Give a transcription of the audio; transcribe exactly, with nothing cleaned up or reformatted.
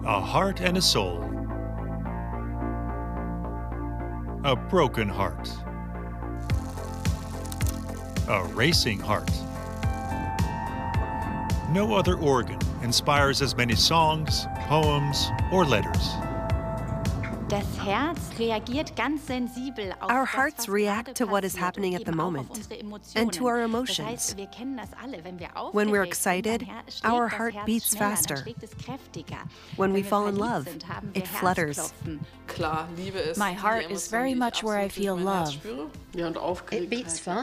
A heart and a soul. A broken heart. A racing heart. No other organ inspires as many songs, poems, or letters. Das Herz reagiert ganz sensibel auf Our das, hearts was react gerade to what is passiert happening und at the eben auch auf moment unsere Emotionen. and to our Das emotions. heißt, wir kennen das alle, wenn wir When we're aufgeregt sind, excited, dann her- schlägt our das heart Herz beats schneller, faster. dann schlägt es kräftiger. When Wenn we wir fall in verliebt love, sind, haben wir it flutters. Herzklopfen. Klar, Liebe ist My die heart is Emotion, very die ich much where I absolut feel durch mein Herz love. spüre. Ja, und Aufgeregtheit. It beats fast.